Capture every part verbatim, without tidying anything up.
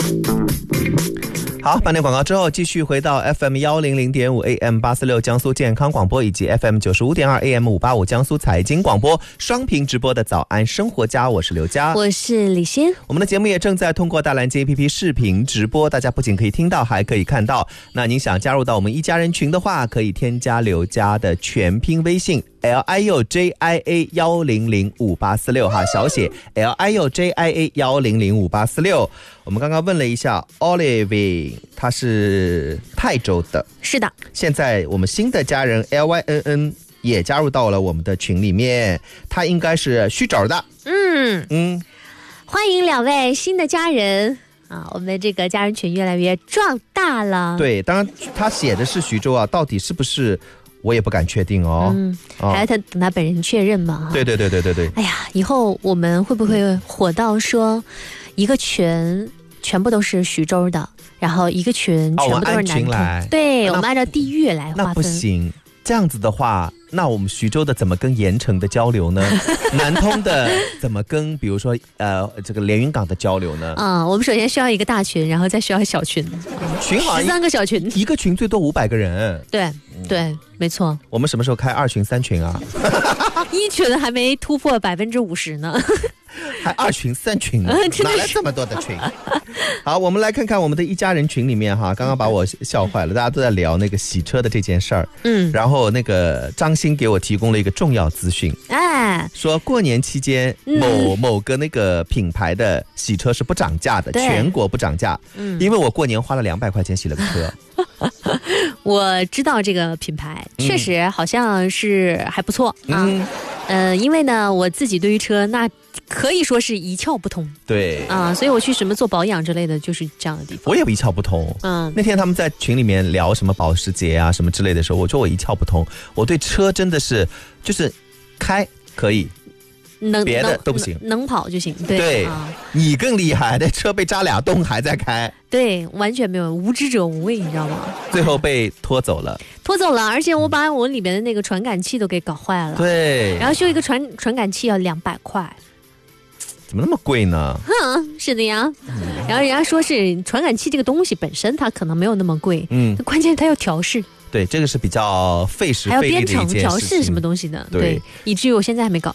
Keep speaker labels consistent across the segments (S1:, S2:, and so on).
S1: 好，半点广告之后，继续回到 F M 一零零点五 A M 八四六江苏健康广播以及 F M 九十五点二 A M 五八五江苏财经广播双屏直播的早安生活家，我是刘佳，
S2: 我是李欣。
S1: 我们的节目也正在通过大蓝鲸 A P P 视频直播，大家不仅可以听到，还可以看到。那您想加入到我们一家人群的话，可以添加刘佳的全拼微信 L I U J I A 一零零五八四六哈，小写 L I U J I A 一零零五八四六。我们刚刚问了一下 Olive， 他是泰州的，
S2: 是的。
S1: 现在我们新的家人 L Y N N 也加入到了我们的群里面，他应该是徐州的。
S2: 嗯
S1: 嗯，
S2: 欢迎两位新的家人啊！我们这个家人群越来越壮大了。
S1: 对，当然他写的是徐州啊，到底是不是？我也不敢确定哦，
S2: 嗯，还要他等他本人确认嘛。
S1: 对对对对对对。
S2: 哎呀，以后我们会不会火到说，一个群全部都是徐州的，然后一个群全部都是南通？
S1: 哦、
S2: 对，我们按照地域来划分。
S1: 那不行，这样子的话，那我们徐州的怎么跟盐城的交流呢？南通的怎么跟比如说呃这个连云港的交流呢？
S2: 啊、嗯，我们首先需要一个大群，然后再需要小群，
S1: 群好像
S2: 十三个小群，
S1: 一个群最多五百个人。
S2: 对对，没错。
S1: 我们什么时候开二群三群啊？
S2: 一群还没突破百分之五十呢。
S1: 还二群三群呢，哪来这么多的群？好，我们来看看我们的一家人群里面哈，刚刚把我笑坏了，大家都在聊那个洗车的这件事儿。嗯，然后那个张鑫给我提供了一个重要资讯，哎，说过年期间某、嗯、某个那个品牌的洗车是不涨价的，全国不涨价。嗯，因为我过年花了两百块钱洗了个车。
S2: 我知道这个品牌，确实好像是还不错、嗯、啊。呃，因为呢，我自己对于车那可以说是一窍不通。
S1: 对
S2: 啊，所以我去什么做保养之类的，就是这样的地方。
S1: 我也一窍不通。嗯，那天他们在群里面聊什么保时捷啊什么之类的时候，我说我一窍不通。我对车真的是就是开可以。能别的都不行，
S2: 能, 能跑就行。对，
S1: 对
S2: 啊、
S1: 你更厉害，那车被扎俩洞还在开。
S2: 对，完全没有，无知者无畏，你知道吗？
S1: 最后被拖走了，
S2: 拖走了，而且我把我里面的那个传感器都给搞坏了。
S1: 对，
S2: 然后修一个传传感器要两百块，
S1: 怎么那么贵呢？
S2: 哼，是的呀。嗯、然后人家说是传感器这个东西本身它可能没有那么贵，嗯，关键它要调试。
S1: 对，这个是比较费时费力的一件事情，还要编程
S2: 调试什么东西的， 对, 对，以至于我现在还没搞。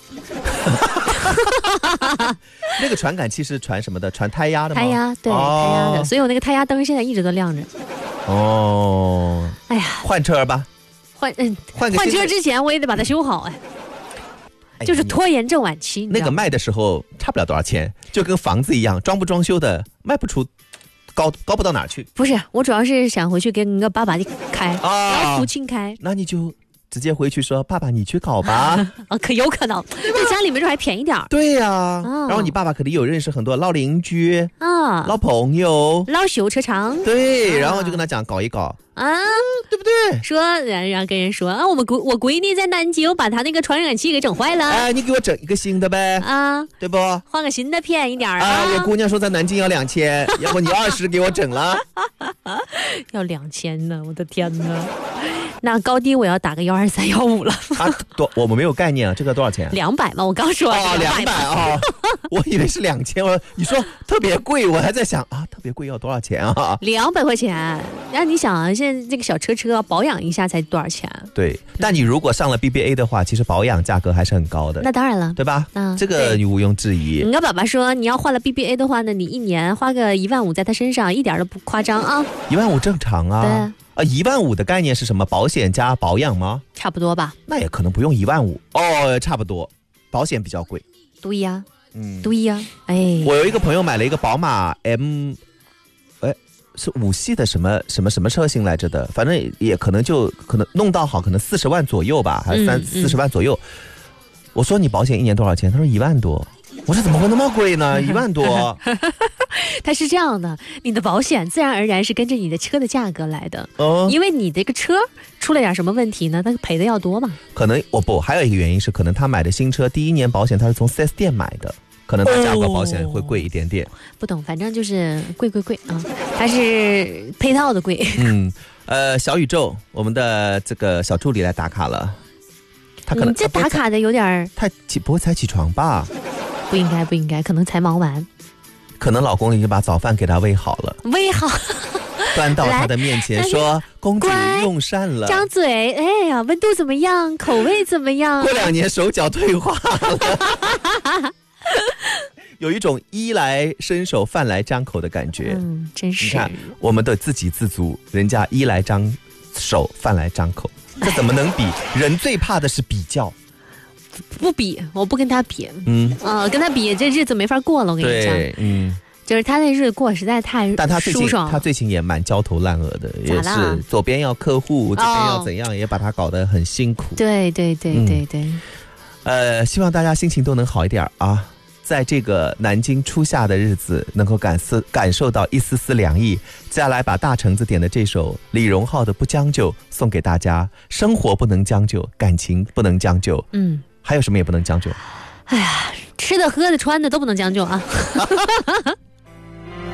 S1: 那个传感器是传什么的？传胎压的吗？
S2: 胎压，对，哦、胎压的，所以我那个胎压灯现在一直都亮着。哦，哎呀，
S1: 换车吧，
S2: 换嗯，换换车之前我也得把它修好哎。哎就是拖延症晚期，
S1: 那个卖的时候差不了多少钱，就跟房子一样，装不装修的卖不出。高高不到哪去？
S2: 不是，我主要是想回去跟个爸爸开，啊、然后福庆开。
S1: 那你就直接回去说：“爸爸，你去搞吧。”
S2: 啊，可有可能，在家里面就还便宜点。
S1: 对呀、啊哦，然后你爸爸肯定有认识很多老邻居啊、老朋友、
S2: 老修车厂。
S1: 对，然后就跟他讲搞一搞。啊，对不对？
S2: 说，然后跟人说啊，我们闺我闺女在南京把她那个传感器给整坏了。
S1: 哎，你给我整一个新的呗。啊，对不？
S2: 换个新的便宜点啊。
S1: 啊，我姑娘说在南京要两千，要不你二十给我整了。
S2: 要两千呢，我的天哪！那高低我要打个幺二三幺五了。
S1: 啊，多我们没有概念啊，这个多少钱？
S2: 两百嘛，我刚说
S1: 哦，两百啊，我以为是两千。我你说特别贵，我还在想啊，特别贵要多少钱啊？
S2: 两百块钱。那你想啊，现在这个小车车保养一下才多少钱？
S1: 对，但你如果上了 B B A 的话，其实保养价格还是很高的。
S2: 那当然了，
S1: 对吧？嗯，这个你毋庸置疑。
S2: 你跟爸爸说，你要换了 B B A 的话呢，你一年花个一万五在他身上，一点都不夸张啊。
S1: 一万五正常啊。对。啊，一万五的概念是什么？保险加保养吗？
S2: 差不多吧。
S1: 那也可能不用一万五哦，差不多。保险比较贵。
S2: 对呀，嗯，对呀。哎，
S1: 我有一个朋友买了一个宝马 M， 哎，是五系的什么什么什么车型来着的，反正也可能就可能弄到好，可能四十万左右吧，还是三四十万左右。我说你保险一年多少钱？他说一万多。我说怎么会那么贵呢？一万多。
S2: 它是这样的，你的保险自然而然是跟着你的车的价格来的，哦，因为你这个车出了点什么问题呢，它赔的要多嘛。
S1: 可能我不，还有一个原因是，可能他买的新车第一年保险他是从 四 S 店买的，可能他价格保险会贵一点点。哦、
S2: 不懂，反正就是贵贵贵啊，它是配套的贵。
S1: 嗯，呃，小宇宙，我们的这个小助理来打卡了，他可能
S2: 你这打卡的有点
S1: 太起不会才起床吧？
S2: 不应该，不应该，可能才忙完。
S1: 可能老公已经把早饭给他喂好了，
S2: 喂好。
S1: 端到他的面前说：“公主用膳了。”
S2: 张嘴，哎呀，温度怎么样？口味怎么样？
S1: 过两年手脚退化了，有一种衣来伸手、饭来张口的感觉。
S2: 嗯，真是。
S1: 你看，我们的自给自足，人家衣来张手、饭来张口，这怎么能比？人最怕的是比较。
S2: 不比，我不跟他比。嗯，呃，跟他比，这日子没法过了。我跟你讲，嗯。就是他那日子过实在太
S1: 但他最近他最近也蛮焦头烂额的，也是左边要客户，这边要怎样，哦、也把他搞得很辛苦。
S2: 对对对对对、嗯，
S1: 呃，希望大家心情都能好一点啊，在这个南京初夏的日子，能够感丝感受到一丝丝凉意。接下来把大橙子点的这首李荣浩的《不将就》送给大家。生活不能将就，感情不能将就，嗯，还有什么也不能将就？
S2: 哎呀，吃的、喝的、穿的都不能将就啊。